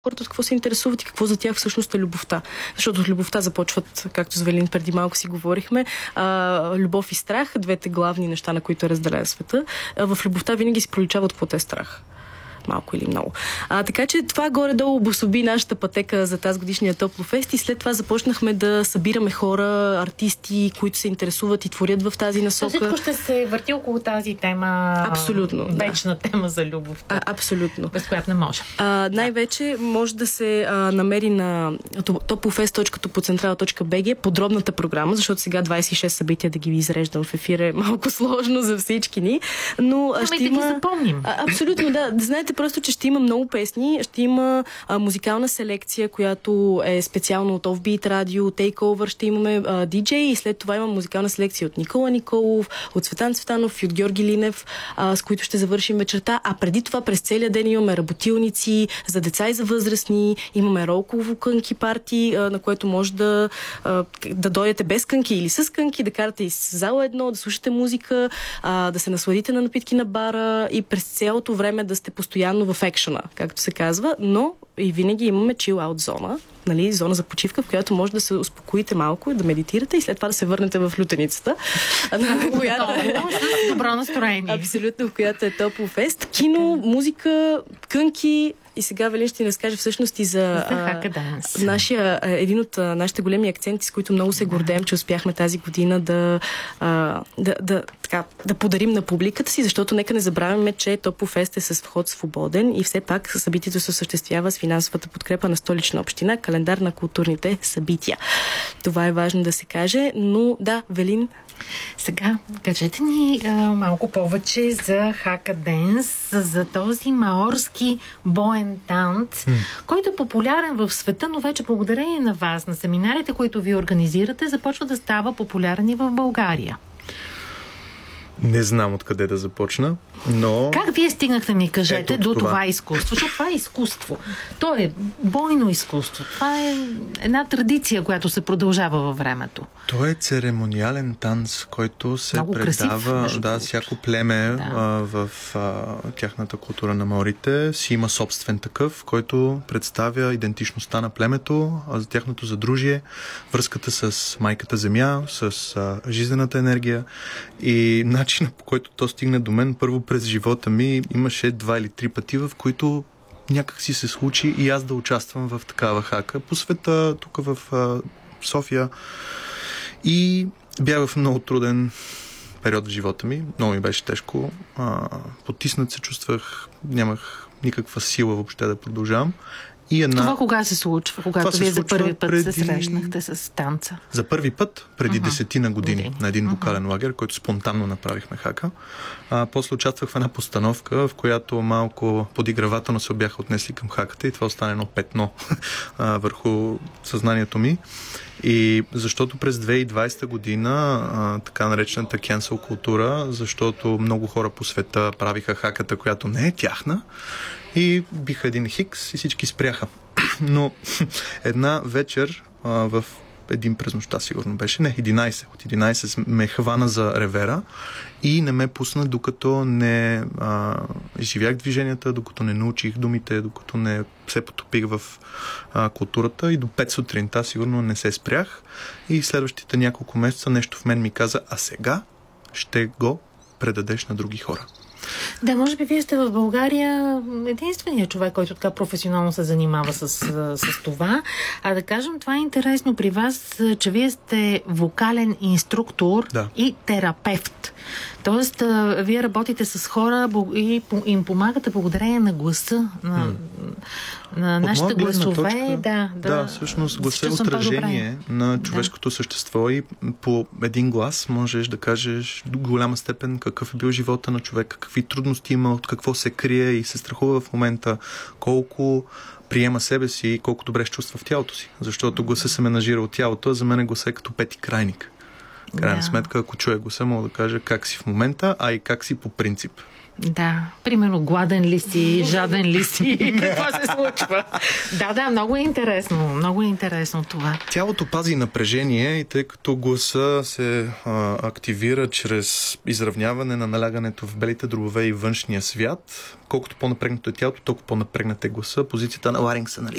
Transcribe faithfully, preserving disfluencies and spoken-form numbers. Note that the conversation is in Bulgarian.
хората от какво се интересуват и какво за тях всъщност е любовта. Защото от любовта започват, както с Велин преди малко си говорихме, а, любов и страх, двете главни неща, на които е разделен света. А, в любовта винаги си проличава от какво е страх. Малко или много. А, така че това горе-долу обособи нашата пътека за тази годишния Топлофест и след това започнахме да събираме хора, артисти, които се интересуват и творят в тази насока. Всичко ще се върти около тази тема. Абсолютно. Вечна да. тема за любовта. А, абсолютно. Без която не може. А, най-вече може да се а, намери на топлофест точка топоцентрал точка би джи подробната програма, защото сега двайсет и шест събития да ги изреждам в ефир е малко сложно за всички ни. Но Ами ще да има... ги запомним. А, абсолютно, да. Знаете просто, че ще има много песни, ще има а, музикална селекция, която е специално от Offbeat Radio, Takeover, ще имаме а, диджей и след това има музикална селекция от Никола Николов, от Цветан Цветанов и от Георги Линев, а, с които ще завършим вечерта. А преди това през целия ден имаме работилници за деца и за възрастни, имаме ролково кънки парти, а, на което може да, а, да дойдете без кънки или с кънки, да карате из зала едно, да слушате музика, а, да се насладите на напитки на бара и през цялото време да сте постоянно в екшена, както се казва, но и винаги имаме chill-out зона, нали, зона за почивка, в която може да се успокоите малко, да медитирате и след това да се върнете в лютеницата. която е добро настроение. Абсолютно, в която е Топлофест. Кино, музика, кънки. И сега Велин ще ни разкаже всъщност и за а, нашия, един от а, нашите големи акценти, с които много се гордеем, че успяхме тази година да, а, да, да, така, да подарим на публиката си, защото нека не забравяме, че Топлофест е с вход свободен и все пак събитието се осъществява с финансовата подкрепа на Столична община, календар на културните събития. Това е важно да се каже, но да, Велин. Сега, кажете ни а, малко повече за Хака Денс, за този маорски боен танц, mm. който е популярен в света, но вече благодарение на вас, на семинарите, които ви организирате, започва да става популярен и в България. Не знам откъде да започна, но... Как вие стигнахте, ми кажете, Ето до това. това изкуство? Защото това е изкуство. То е бойно изкуство. Това е една традиция, която се продължава във времето. То е церемониален танц, който се Много предава... Красив, да, всяко племе да. а, в а, тяхната култура на маорите си има собствен такъв, който представя идентичността на племето, а за тяхното задружие, връзката с майката земя, с а, жизнената енергия и начинът, по който то стигна до мен, първо през живота ми имаше два или три пъти, в които някак си се случи и аз да участвам в такава хака по света, тук в а, София. И бях в много труден период в живота ми. Много ми беше тежко. А, потиснат се чувствах, нямах никаква сила въобще да продължавам. И една... Това кога се случва? Когато вие за първи път преди... се срещнахте с танца? За първи път, преди uh-huh. десетина години, години, на един uh-huh. вокален лагер, който спонтанно направихме хака. А, после участвах в една постановка, в която малко подигравателно се бяха отнесли към хаката и това остане едно петно а, върху съзнанието ми. И защото през две хиляди и двайсета година а, така наречената cancel култура, защото много хора по света правиха хаката, която не е тяхна, и биха един хикс и всички спряха. Но една вечер а, в един през нощта сигурно беше, не, единайсет, от единайсет ме хвана за ревера и не ме пусна, докато не а, изживях движенията, докато не научих думите, докато не се потопих в а, културата и до пет сутринта сигурно не се спрях и следващите няколко месеца нещо в мен ми каза, а сега ще го предадеш на други хора. Да, може би вие сте в България единственият човек, който така професионално се занимава с, с това. А да кажем, това е интересно при вас, че вие сте вокален инструктор да. и терапевт. Тоест, вие работите с хора и им помагате благодарение на гласа, на, hmm. на нашите гласове. Точка, да, да, да, всъщност гласа е отражение на човешкото да. същество и по един глас можеш да кажеш до голяма степен какъв е бил живота на човека, какви трудности има, от какво се крие и се страхува в момента, колко приема себе си и колко добре се чувства в тялото си. Защото гласа се менажира от тялото, а за мен гласа е като пети крайник. Крайна да. сметка, ако чуя гласа, мога да кажа как си в момента, а и как си по принцип. Да, примерно гладен ли си, жаден ли си, какво се случва. Да, да, много е интересно, много е интересно това. Тялото пази напрежение и тъй като гласа се а, активира чрез изравняване на налягането в белите дробове и външния свят, колкото по-напрегнато е тялото, толкова по-напрегнат е гласа, позицията на ларингса, нали,